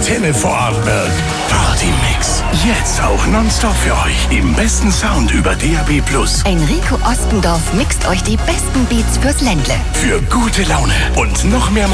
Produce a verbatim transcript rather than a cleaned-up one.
Antenne Vorarlberg. Partymix. Jetzt auch nonstop für euch. Im besten Sound über D A B plus. Enrico Ostendorf mixt euch die besten Beats fürs Ländle. Für gute Laune und noch mehr